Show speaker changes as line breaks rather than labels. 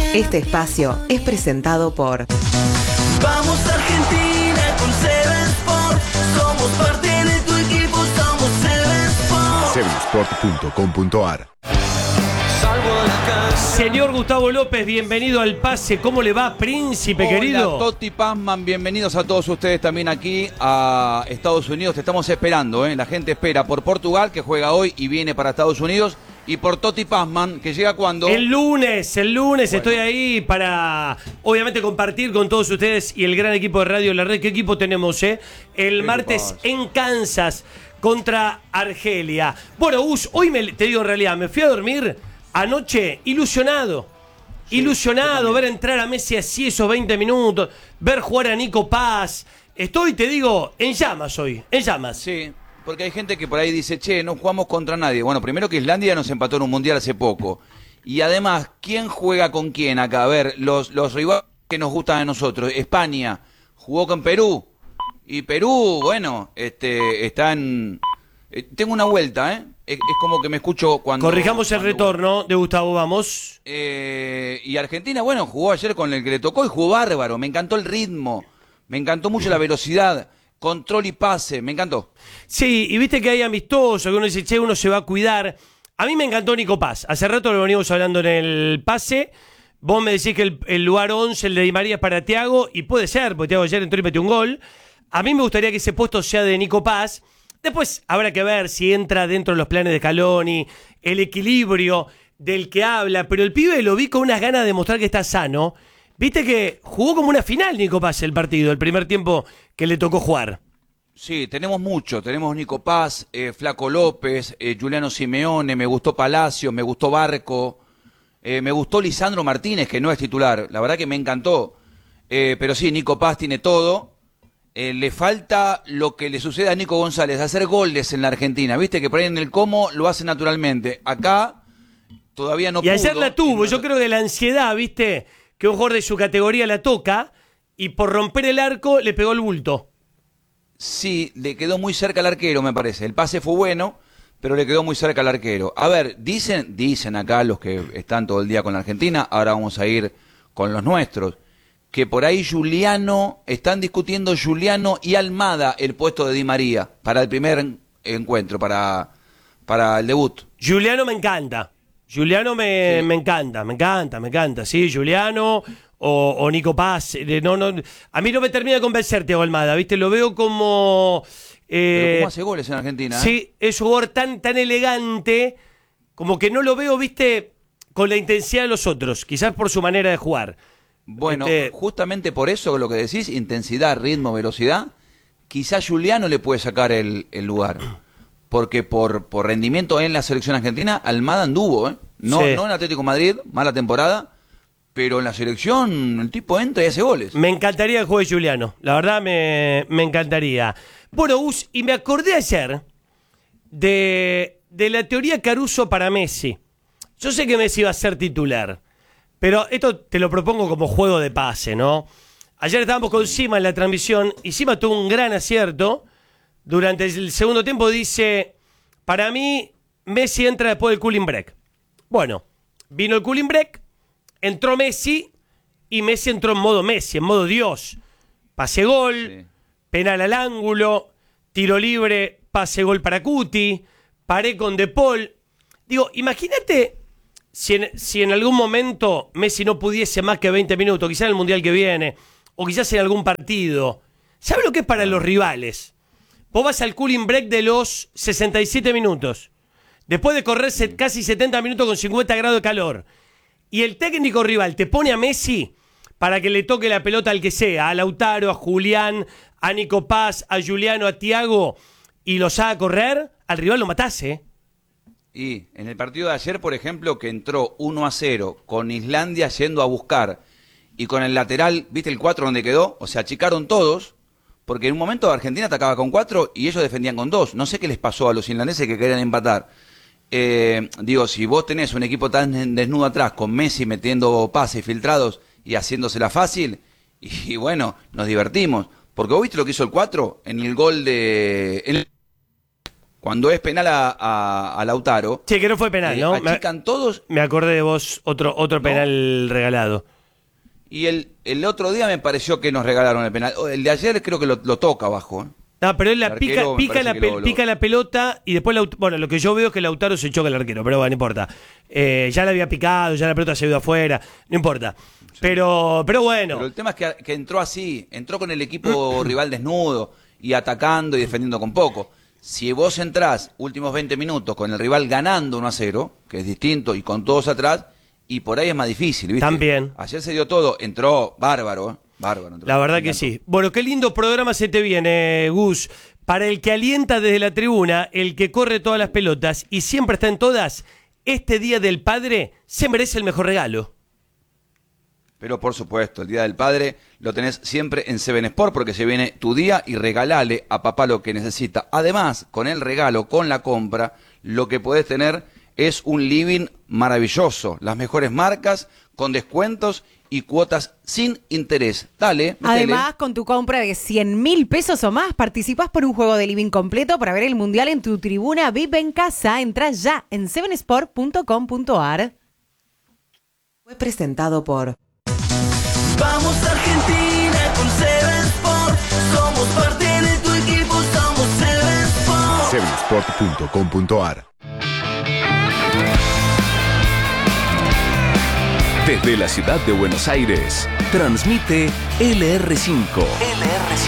Este espacio es presentado por
Vamos Argentina con Seven Sport. Somos parte de tu equipo, somos Seven Sport.
Sevensport.com.ar.
Señor Gustavo López, bienvenido al pase. ¿Cómo le va, príncipe querido?
Hola, Toti Pazman, bienvenidos a todos ustedes también aquí a Estados Unidos. Te estamos esperando, La gente espera por Portugal, que juega hoy y viene para Estados Unidos, y por Toti Pazman, que llega cuando...
El lunes, bueno. Estoy ahí para, obviamente, compartir con todos ustedes y el gran equipo de Radio La Red. ¿Qué equipo tenemos, El martes en Kansas contra Argelia. Bueno, hoy te digo en realidad, me fui a dormir anoche ilusionado. Sí, ilusionado, ver entrar a Messi así esos 20 minutos, ver jugar a Nico Paz. Estoy, te digo, en llamas hoy, en llamas.
Sí, porque hay gente que por ahí dice, che, no jugamos contra nadie. Bueno, primero que Islandia nos empató en un mundial hace poco. Y además, ¿quién juega con quién acá? A ver, los rivales que nos gustan a nosotros. España jugó con Perú. Y Perú, bueno, está en... tengo una vuelta, Es como que me escucho cuando...
Corrijamos el retorno de Gustavo, vamos.
Y Argentina, bueno, jugó ayer con el que le tocó y jugó bárbaro. Me encantó el ritmo, me encantó mucho la velocidad, control y pase, me encantó.
Sí, y viste que hay amistoso, que uno dice, che, uno se va a cuidar. A mí me encantó Nico Paz. Hace rato lo venimos hablando en el pase. Vos me decís que el lugar 11, el de Di María, es para Thiago, y puede ser, porque Thiago ayer entró y metió un gol. A mí me gustaría que ese puesto sea de Nico Paz. Después habrá que ver si entra dentro de los planes de Scaloni, el equilibrio del que habla, pero el pibe lo vi con unas ganas de mostrar que está sano. Viste que jugó como una final Nico Paz el partido, el primer tiempo que le tocó jugar.
Sí, tenemos mucho, tenemos Nico Paz, Flaco López, Juliano Simeone, me gustó Palacios, me gustó Barco, me gustó Lisandro Martínez, que no es titular, la verdad que me encantó, pero sí, Nico Paz tiene todo. Le falta lo que le sucede a Nico González, hacer goles en la Argentina. Viste que por ahí en el cómo lo hace naturalmente. Acá todavía no pudo.
Y ayer la tuvo. Yo creo que la ansiedad, viste, que un jugador de su categoría la toca y por romper el arco le pegó el bulto.
Sí, le quedó muy cerca al arquero, me parece. El pase fue bueno, pero le quedó muy cerca al arquero. A ver, dicen acá los que están todo el día con la Argentina, ahora vamos a ir con los nuestros, que por ahí están discutiendo Juliano y Almada el puesto de Di María para el primer encuentro, para el debut.
Juliano me encanta. Juliano me encanta. Sí, Juliano o Nico Paz. A mí no me termina de convencer Thiago Almada, ¿viste? Lo veo como...
Pero ¿cómo hace goles en Argentina?
Sí, es un jugador tan elegante, como que no lo veo, ¿viste? Con la intensidad de los otros, quizás por su manera de jugar.
Bueno, justamente por eso lo que decís, intensidad, ritmo, velocidad, quizás Juliano le puede sacar el lugar. Porque por rendimiento en la selección argentina, Almada anduvo, No en Atlético de Madrid, mala temporada, pero en la selección el tipo entra y hace goles.
Me encantaría el juego de Juliano, la verdad me encantaría. Bueno, y me acordé ayer de la teoría Caruso para Messi. Yo sé que Messi va a ser titular, pero esto te lo propongo como juego de pase, ¿no? Ayer estábamos con Sima en la transmisión y Sima tuvo un gran acierto. Durante el segundo tiempo dice, para mí Messi entra después del cooling break. Bueno, vino el cooling break, entró Messi y Messi entró en modo Messi, en modo Dios. Pase gol, sí. Penal al ángulo, tiro libre, pase gol para Cuti, paré con De Paul. Digo, imagínate... Si en algún momento Messi no pudiese más que 20 minutos, quizás en el Mundial que viene, o quizás en algún partido, ¿sabe lo que es para los rivales? Vos vas al cooling break de los 67 minutos, después de correr casi 70 minutos con 50 grados de calor, y el técnico rival te pone a Messi para que le toque la pelota al que sea, a Lautaro, a Julián, a Nico Paz, a Juliano, a Thiago, y los haga correr, al rival lo matás,
Y en el partido de ayer, por ejemplo, que entró 1-0 con Islandia yendo a buscar y con el lateral, ¿viste el 4 donde quedó? O sea, achicaron todos, porque en un momento Argentina atacaba con 4 y ellos defendían con 2. No sé qué les pasó a los islandeses que querían empatar. Si vos tenés un equipo tan desnudo atrás, con Messi metiendo pases filtrados y haciéndosela fácil, y bueno, nos divertimos. Porque vos viste lo que hizo el 4 en el gol de... Cuando es penal a Lautaro,
Che, que no fue penal, ¿no?
achican todos.
Me acordé de vos, otro penal regalado.
Y el otro día me pareció que nos regalaron el penal. El de ayer creo que lo toca abajo.
No, pero él
El arquero
pica la pelota y después, bueno, lo que yo veo es que Lautaro se choca el arquero, pero bueno, no importa. Ya la había picado, ya la pelota se ha ido afuera, no importa. Sí. Pero bueno.
Pero el tema es que entró así, entró con el equipo rival desnudo y atacando y defendiendo con poco. Si vos entrás últimos 20 minutos con el rival ganando 1-0, que es distinto, y con todos atrás, y por ahí es más difícil, ¿viste?
También.
Ayer se dio todo, entró bárbaro, bárbaro.
La verdad que sí. Bueno, qué lindo programa se te viene, Gus. Para el que alienta desde la tribuna, el que corre todas las pelotas y siempre está en todas, este Día del Padre se merece el mejor regalo.
Pero por supuesto, el Día del Padre lo tenés siempre en Seven Sport porque se viene tu día y regalale a papá lo que necesita. Además, con el regalo, con la compra, lo que podés tener es un living maravilloso. Las mejores marcas, con descuentos y cuotas sin interés. Dale, metele.
Además, con tu compra de 100.000 pesos o más, participás por un juego de living completo para ver el Mundial en tu tribuna VIP en casa. Entrá ya en sevensport.com.ar.
Fue presentado por
Vamos Argentina con Seven Sport. Somos parte de tu equipo, somos Seven Sport.
Sevensport.com.ar.
Desde la ciudad de Buenos Aires, transmite LR5.